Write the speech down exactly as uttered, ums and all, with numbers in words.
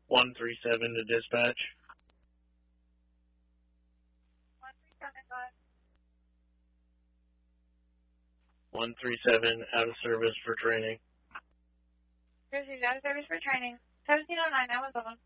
one three seven to dispatch. one three seven, go ahead. one three seven, out of service for training. Jersey's out of service for training. seventeen oh nine, that was on.